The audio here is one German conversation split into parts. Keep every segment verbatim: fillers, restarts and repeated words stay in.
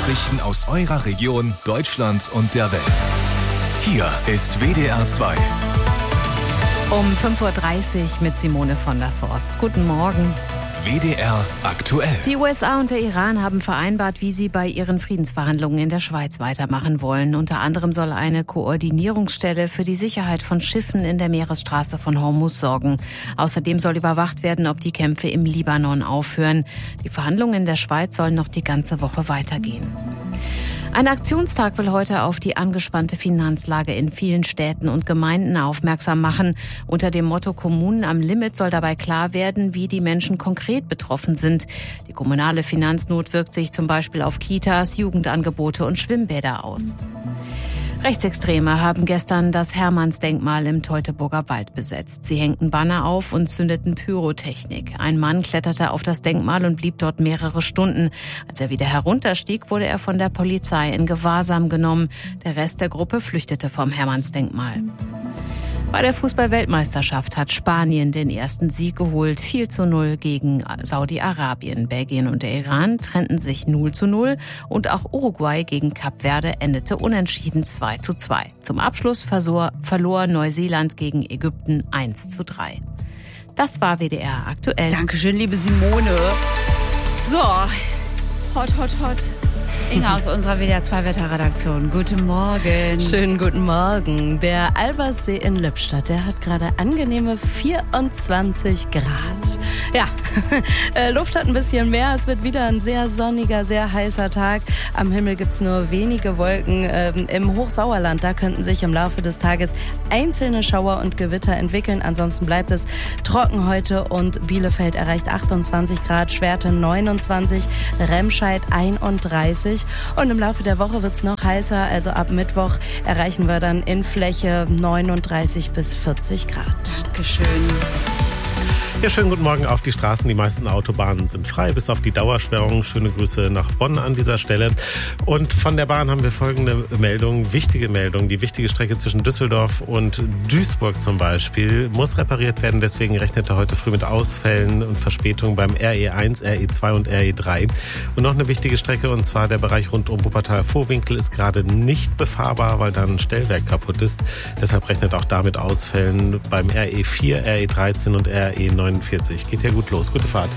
Nachrichten aus eurer Region, Deutschland und der Welt. Hier ist W D R zwei. Um fünf Uhr dreißig mit Simone von der Forst. Guten Morgen. W D R aktuell. Die U S A und der Iran haben vereinbart, wie sie bei ihren Friedensverhandlungen in der Schweiz weitermachen wollen. Unter anderem soll eine Koordinierungsstelle für die Sicherheit von Schiffen in der Meeresstraße von Hormuz sorgen. Außerdem soll überwacht werden, ob die Kämpfe im Libanon aufhören. Die Verhandlungen in der Schweiz sollen noch die ganze Woche weitergehen. Ein Aktionstag will heute auf die angespannte Finanzlage in vielen Städten und Gemeinden aufmerksam machen. Unter dem Motto Kommunen am Limit soll dabei klar werden, wie die Menschen konkret betroffen sind. Die kommunale Finanznot wirkt sich zum Beispiel auf Kitas, Jugendangebote und Schwimmbäder aus. Rechtsextreme haben gestern das Hermannsdenkmal im Teutoburger Wald besetzt. Sie hängten Banner auf und zündeten Pyrotechnik. Ein Mann kletterte auf das Denkmal und blieb dort mehrere Stunden. Als er wieder herunterstieg, wurde er von der Polizei in Gewahrsam genommen. Der Rest der Gruppe flüchtete vom Hermannsdenkmal. Bei der Fußball-Weltmeisterschaft hat Spanien den ersten Sieg geholt. vier zu null gegen Saudi-Arabien. Belgien und der Iran trennten sich null zu null. Und auch Uruguay gegen Kap Verde endete unentschieden zwei zu zwei. Zum Abschluss versor, verlor Neuseeland gegen Ägypten eins zu drei. Das war W D R aktuell. Dankeschön, liebe Simone. So, hot, hot, hot. Inga aus unserer W D R zwei Wetterredaktion. Guten Morgen. Schönen guten Morgen. Der Alberssee in Lippstadt, der hat gerade angenehme vierundzwanzig Grad. Ja, Luft hat ein bisschen mehr. Es wird wieder ein sehr sonniger, sehr heißer Tag. Am Himmel gibt's nur wenige Wolken. Ähm, Im Hochsauerland, da könnten sich im Laufe des Tages einzelne Schauer und Gewitter entwickeln. Ansonsten bleibt es trocken heute und Bielefeld erreicht achtundzwanzig Grad, Schwerte neunundzwanzig, Remscheid einunddreißig. Und im Laufe der Woche wird's noch heißer, also ab Mittwoch erreichen wir dann in Fläche neununddreißig bis vierzig Grad. Dankeschön. Ja, schönen guten Morgen auf die Straßen. Die meisten Autobahnen sind frei, bis auf die Dauersperrung. Schöne Grüße nach Bonn an dieser Stelle. Und von der Bahn haben wir folgende Meldung, wichtige Meldung. Die wichtige Strecke zwischen Düsseldorf und Duisburg zum Beispiel muss repariert werden. Deswegen rechnete heute früh mit Ausfällen und Verspätungen beim R E eins, R E zwei und R E drei. Und noch eine wichtige Strecke, und zwar der Bereich rund um Wuppertal-Vohwinkel ist gerade nicht befahrbar, weil da ein Stellwerk kaputt ist. Deshalb rechnet auch damit Ausfällen beim R E vier, R E dreizehn und R E neunundvierzig. Geht ja gut los. Gute Fahrt.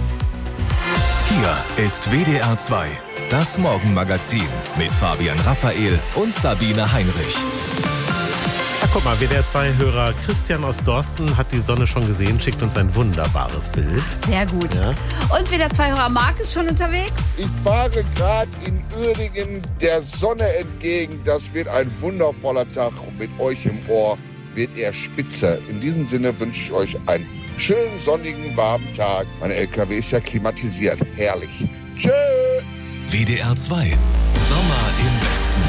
Hier ist W D R zwei, das Morgenmagazin mit Fabian Raphael und Sabine Heinrich. Ach, guck mal, W D R zwei-Hörer Christian aus Dorsten hat die Sonne schon gesehen, schickt uns ein wunderbares Bild. Sehr gut. Ja. Und W D R zwei-Hörer Marc ist schon unterwegs. Ich fahre gerade in Uerdingen der Sonne entgegen. Das wird ein wundervoller Tag und mit euch im Ohr wird er spitze. In diesem Sinne wünsche ich euch einen schönen, sonnigen, warmen Tag. Mein L K W ist ja klimatisiert. Herrlich. Tschö. W D R zwei. Sommer im Westen.